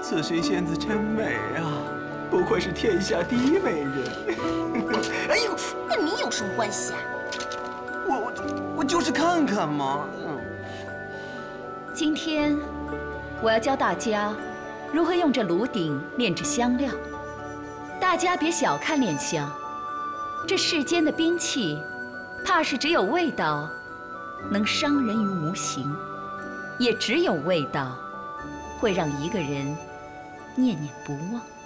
此水仙子真美啊，不愧是天下第一美人。哎呦， 跟你有什么关系啊？ 我就是看看嘛。 今天我要教大家如何用这炉鼎炼制香料。大家别小看炼香，这世间的兵器，怕是只有味道能伤人于无形，也只有味道会让一个人念念不忘。